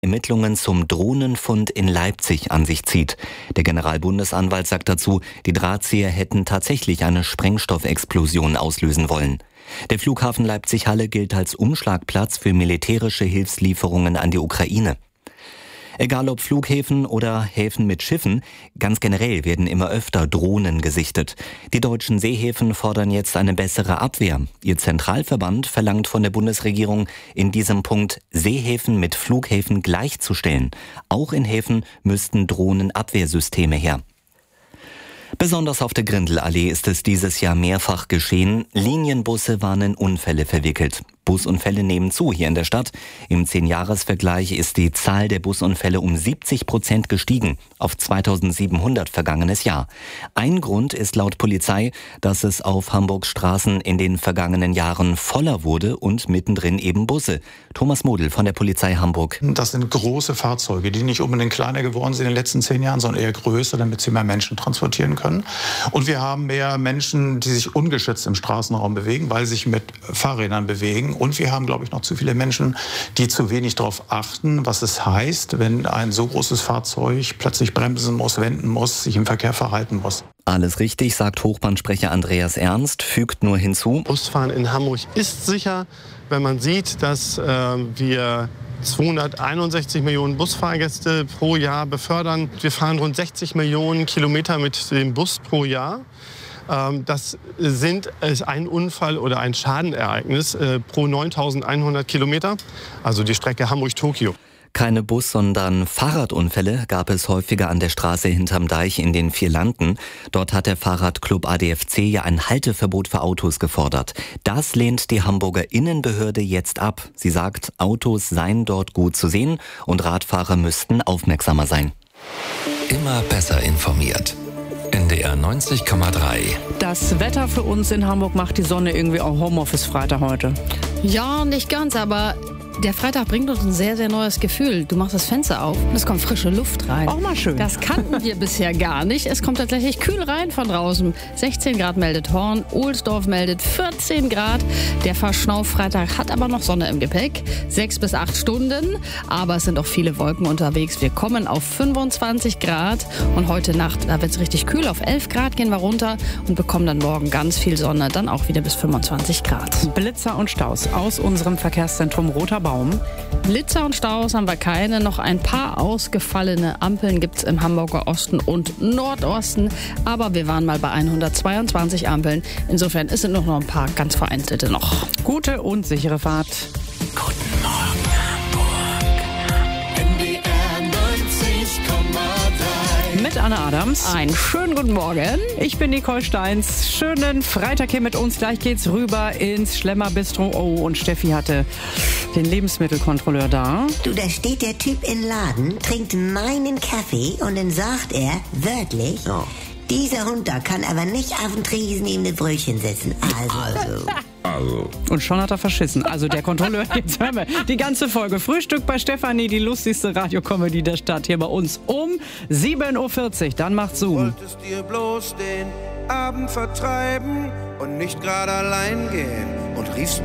Ermittlungen zum Drohnenfund in Leipzig an sich zieht. Der Generalbundesanwalt sagt dazu, die Drahtzieher hätten tatsächlich eine Sprengstoffexplosion auslösen wollen. Der Flughafen Leipzig-Halle gilt als Umschlagplatz für militärische Hilfslieferungen an die Ukraine. Egal ob Flughäfen oder Häfen mit Schiffen, ganz generell werden immer öfter Drohnen gesichtet. Die deutschen Seehäfen fordern jetzt eine bessere Abwehr. Ihr Zentralverband verlangt von der Bundesregierung, in diesem Punkt Seehäfen mit Flughäfen gleichzustellen. Auch in Häfen müssten Drohnenabwehrsysteme her. Besonders auf der Grindelallee ist es dieses Jahr mehrfach geschehen. Linienbusse waren in Unfälle verwickelt. Busunfälle nehmen zu hier in der Stadt. Im 10-Jahres-Vergleich ist die Zahl der Busunfälle um 70% gestiegen auf 2700 vergangenes Jahr. Ein Grund ist laut Polizei, dass es auf Hamburgs Straßen in den vergangenen Jahren voller wurde und mittendrin eben Busse. Thomas Model von der Polizei Hamburg. Das sind große Fahrzeuge, die nicht unbedingt kleiner geworden sind in den letzten 10 Jahren, sondern eher größer, damit sie mehr Menschen transportieren können. Und wir haben mehr Menschen, die sich ungeschützt im Straßenraum bewegen, weil sie sich mit Fahrrädern bewegen. Und wir haben, glaube ich, noch zu viele Menschen, die zu wenig darauf achten, was es heißt, wenn ein so großes Fahrzeug plötzlich bremsen muss, wenden muss, sich im Verkehr verhalten muss. Alles richtig, sagt Hochbahnsprecher Andreas Ernst, fügt nur hinzu: Busfahren in Hamburg ist sicher, wenn man sieht, dass wir 261 Millionen Busfahrgäste pro Jahr befördern. Wir fahren rund 60 Millionen Kilometer mit dem Bus pro Jahr. Das ist ein Unfall oder ein Schadenereignis pro 9.100 Kilometer, also die Strecke Hamburg-Tokio. Keine Bus-, sondern Fahrradunfälle gab es häufiger an der Straße hinterm Deich in den Vierlanden. Dort hat der Fahrradclub ADFC ja ein Halteverbot für Autos gefordert. Das lehnt die Hamburger Innenbehörde jetzt ab. Sie sagt, Autos seien dort gut zu sehen und Radfahrer müssten aufmerksamer sein. Immer besser informiert. NDR 90,3. Das Wetter für uns in Hamburg macht die Sonne irgendwie auch Homeoffice-Freitag heute. Ja, nicht ganz, aber der Freitag bringt uns ein sehr, sehr neues Gefühl. Du machst das Fenster auf und es kommt frische Luft rein. Auch mal schön. Das kannten wir bisher gar nicht. Es kommt tatsächlich kühl rein von draußen. 16 Grad meldet Horn, Ohlsdorf meldet 14 Grad. Der Verschnauf-Freitag hat aber noch Sonne im Gepäck. 6 bis 8 Stunden, aber es sind auch viele Wolken unterwegs. Wir kommen auf 25 Grad und heute Nacht, da wird es richtig kühl. Auf 11 Grad gehen wir runter und bekommen dann morgen ganz viel Sonne, dann auch wieder bis 25 Grad. Blitzer und Staus aus unserem Verkehrszentrum Roter Baum. Blitzer und Staus haben wir keine. Noch ein paar ausgefallene Ampeln gibt es im Hamburger Osten und Nordosten. Aber wir waren mal bei 122 Ampeln. Insofern ist es noch ein paar ganz vereinzelte noch. Gute und sichere Fahrt. Guten Morgen, Hamburg. NDR 90,3. Mit Anna Adams. Einen schönen guten Morgen. Ich bin Nicole Steins. Schönen Freitag hier mit uns. Gleich geht's rüber ins Schlemmer-Bistro. Oh, und Steffi hatte den Lebensmittelkontrolleur da. Du, da steht der Typ im Laden, trinkt meinen Kaffee und dann sagt er wörtlich, dieser Hund da kann aber nicht auf dem Tresen neben dem Brötchen sitzen. Also. Und schon hat er verschissen. Also der Kontrolleur, jetzt hören wir die ganze Folge. Frühstück bei Stefanie, die lustigste Radiokomödie der Stadt, hier bei uns um 7.40 Uhr. Dann macht Zoom. Wolltest dir bloß den Abend vertreiben und nicht gerade allein gehen und riefst